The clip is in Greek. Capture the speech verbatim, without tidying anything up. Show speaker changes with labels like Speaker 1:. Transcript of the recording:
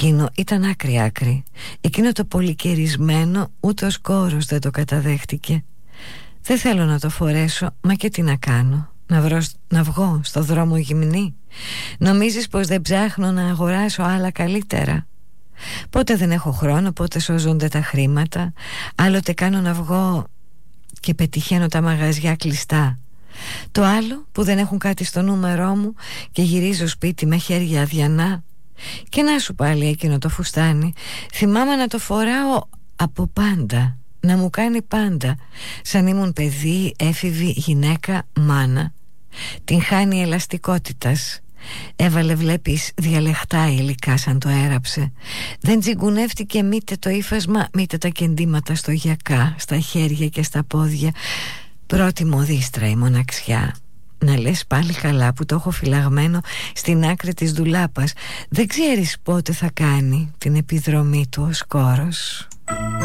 Speaker 1: Εκείνο ήταν άκρη άκρη. Εκείνο το πολυκαιρισμένο ούτε ο Σκόρος δεν το καταδέχτηκε. Δεν θέλω να το φορέσω, μα και τι να κάνω? Να, βρω, να βγω στο δρόμο γυμνή? Νομίζεις πως δεν ψάχνω να αγοράσω άλλα καλύτερα? Πότε δεν έχω χρόνο, πότε σώζονται τα χρήματα. Άλλοτε κάνω να βγω και πετυχαίνω τα μαγαζιά κλειστά. Το άλλο που δεν έχουν κάτι στο νούμερό μου και γυρίζω σπίτι με χέρια αδιανά. Και να σου πάλι εκείνο το φουστάνι, θυμάμαι να το φοράω από πάντα, να μου κάνει πάντα, σαν ήμουν παιδί, έφηβη, γυναίκα, μάνα. Την χάνει ελαστικότητας. Έβαλε, βλέπεις, διαλεχτά υλικά σαν το έραψε. Δεν τσιγκουνεύτηκε μήτε το ύφασμα, μήτε τα κεντήματα στο γιακά, στα χέρια και στα πόδια. Πρώτη μοδίστρα η μοναξιά. Να λες πάλι καλά που το έχω φυλαγμένο στην άκρη της ντουλάπας. Δεν ξέρεις πότε θα κάνει την επιδρομή του ο Σκόρος.